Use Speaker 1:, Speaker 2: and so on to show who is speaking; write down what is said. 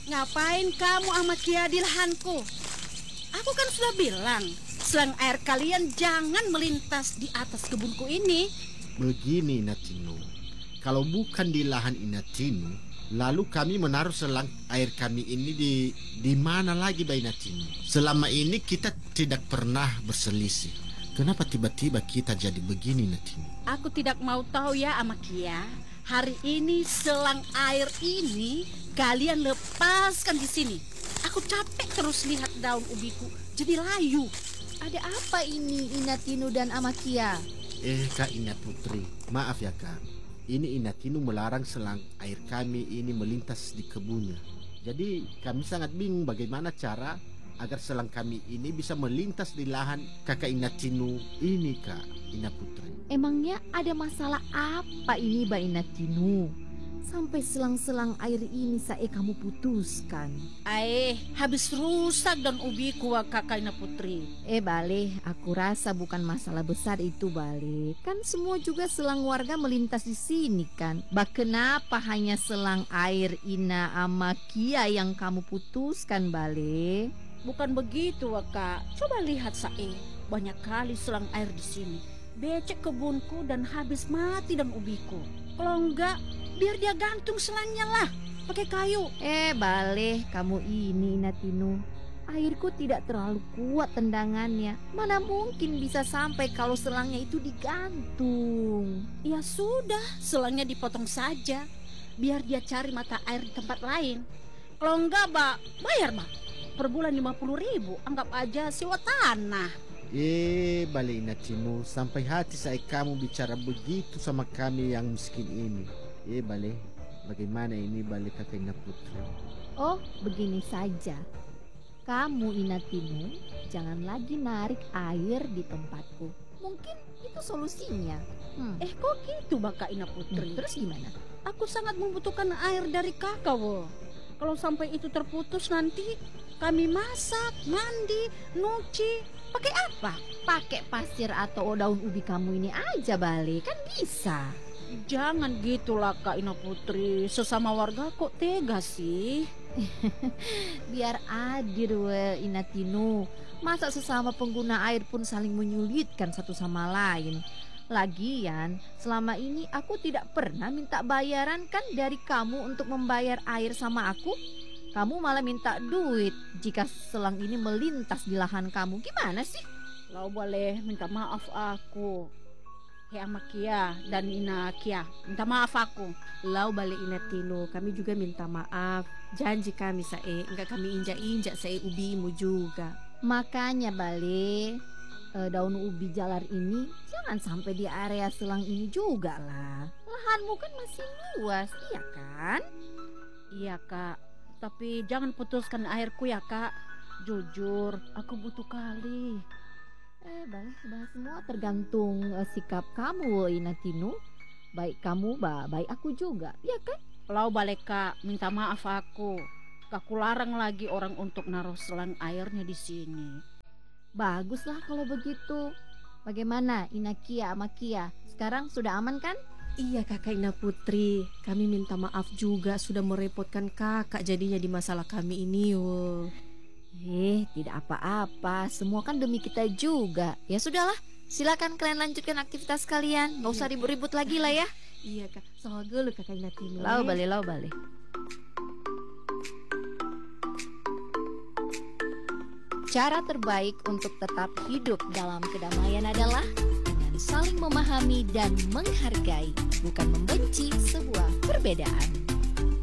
Speaker 1: Ngapain kamu sama Kia di lahanku? Aku kan sudah bilang, selang air kalian jangan melintas di atas kebunku ini.
Speaker 2: Begini Inatinu, kalau bukan di lahan Inatinu, lalu kami menaruh selang air kami ini di mana lagi Mbak Inatinu? Selama ini kita tidak pernah berselisih. Kenapa tiba-tiba kita jadi begini Inatinu?
Speaker 1: Aku tidak mau tahu ya sama Kia. Hari ini selang air ini kalian lepaskan di sini. Aku capek terus lihat daun ubiku jadi layu.
Speaker 3: Ada apa ini Inatinu dan Amakia?
Speaker 2: Kak Inat Putri, maaf ya Kak. Ini Inatinu melarang selang air kami ini melintas di kebunnya. Jadi kami sangat bingung bagaimana cara agar selang kami ini bisa melintas di lahan kakak Inatinu ini Kak Inat Putri.
Speaker 3: Emangnya ada masalah apa ini Mbak Inatinu? Sampai selang-selang air ini kamu putuskan.
Speaker 1: Habis rusak dan ubiku kakak Inat Putri.
Speaker 3: Bale, aku rasa bukan masalah besar itu Bale. Kan semua juga selang warga melintas di sini kan. Kenapa hanya selang air Ina sama Kia yang kamu putuskan Bale?
Speaker 1: Bukan begitu Kak. Coba lihat banyak kali selang air di sini. Becek kebunku dan habis mati dan ubiku. Kalau enggak, biar dia gantung selangnya lah pakai kayu.
Speaker 3: Bale, kamu ini Inatinu. Airku tidak terlalu kuat tendangannya. Mana mungkin bisa sampai kalau selangnya itu digantung.
Speaker 1: Ya sudah, selangnya dipotong saja. Biar dia cari mata air di tempat lain. Kalau enggak, bayar per bulan 50.000. Anggap aja sewa tanah.
Speaker 2: Bale Inatinu, sampai hati saya kamu bicara begitu sama kami yang miskin ini. Bale, bagaimana ini Bale kakak Inat Putri?
Speaker 3: Oh, begini saja. Kamu Inatinu, jangan lagi narik air di tempatku. Mungkin itu solusinya.
Speaker 1: Kok gitu Kak Inat Putri?
Speaker 3: Terus gimana?
Speaker 1: Aku sangat membutuhkan air dari kakak Kalau sampai itu terputus nanti kami masak, mandi, nyuci. Pakai apa?
Speaker 3: Pakai pasir atau daun ubi kamu ini aja Bale, kan bisa.
Speaker 1: Jangan gitulah Kak Inat Putri. Sesama warga kok tega sih?
Speaker 3: Biar adil Inatinu. Masa sesama pengguna air pun saling menyulitkan satu sama lain. Lagian selama ini aku tidak pernah minta bayaran kan dari kamu untuk membayar air sama aku. Kamu malah minta duit jika selang ini melintas di lahan kamu. Gimana sih?
Speaker 1: Lau boleh minta maaf aku. Sama Kia dan Ina Kia. Minta maaf aku.
Speaker 4: Lau balik Inatinu, kami juga minta maaf. Janji kami enggak kami injak-injak ubimu juga.
Speaker 3: Makanya Bale, daun ubi jalar ini jangan sampai di area selang ini juga lah. Lahanmu kan masih luas, iya kan?
Speaker 1: Iya Kak. Tapi jangan putuskan airku ya Kak. Jujur, aku butuh kali.
Speaker 3: Bale, semua tergantung sikap kamu Inatinu. Baik kamu, baik aku juga, ya kan?
Speaker 1: Lau balik Kak, minta maaf aku. Aku larang lagi orang untuk naruh selang airnya di sini.
Speaker 3: Baguslah kalau begitu. Bagaimana Inakia sama Kia? Sekarang sudah aman kan?
Speaker 4: Iya kakak Inat Putri, kami minta maaf juga sudah merepotkan kakak jadinya di masalah kami ini.
Speaker 3: Tidak apa-apa, semua kan demi kita juga. Ya sudahlah, silakan kalian lanjutkan aktivitas kalian. Gak usah ribut-ribut lagi lah ya.
Speaker 4: Iya kak, soal dulu kakak Inatinu.
Speaker 3: Lau balik. Cara terbaik untuk tetap hidup dalam kedamaian adalah dengan saling memahami dan menghargai, bukan membenci sebuah perbedaan.